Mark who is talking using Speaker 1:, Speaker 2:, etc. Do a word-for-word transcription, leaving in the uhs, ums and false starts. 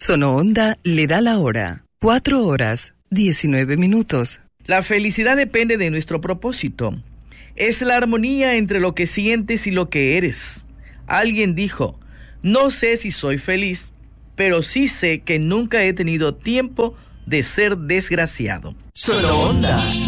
Speaker 1: Sonoonda le da la hora. Cuatro horas, diecinueve minutos.
Speaker 2: La felicidad depende de nuestro propósito. Es la armonía entre lo que sientes y lo que eres. Alguien dijo, no sé si soy feliz, pero sí sé que nunca he tenido tiempo de ser desgraciado.
Speaker 3: Sonoonda.